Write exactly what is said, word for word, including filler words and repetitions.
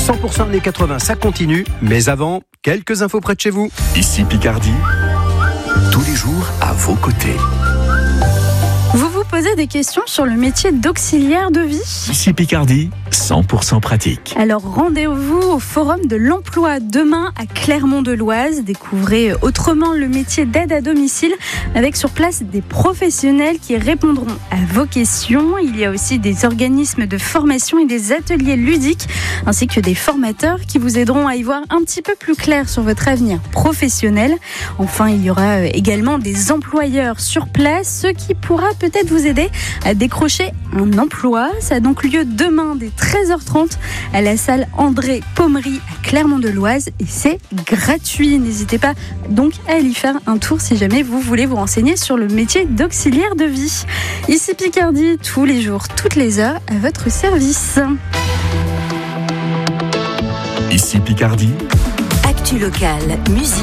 cent pour cent années quatre-vingts, ça continue. Mais avant, quelques infos près de chez vous. Ici Picardie, tous les jours à vos côtés. Vous vous posez des questions sur le métier d'auxiliaire de vie ? Ici Picardie, cent pour cent pratique. Alors rendez-vous au Forum de l'Emploi demain à Clermont-de-Loise. Découvrez autrement le métier d'aide à domicile avec sur place des professionnels qui répondront à vos questions. Il y a aussi des organismes de formation et des ateliers ludiques ainsi que des formateurs qui vous aideront à y voir un petit peu plus clair sur votre avenir professionnel. Enfin, il y aura également des employeurs sur place, ce qui pourra peut-être vous aider à décrocher un emploi. Ça a donc lieu demain dès treize heures trente à la salle André Pommery à Clermont-de-Loise et c'est gratuit. N'hésitez pas donc à y faire un tour si jamais vous voulez vous renseigner sur le métier d'auxiliaire de vie. Ici Picardie, tous les jours, toutes les heures, à votre service. Ici Picardie. Actu locale, musique.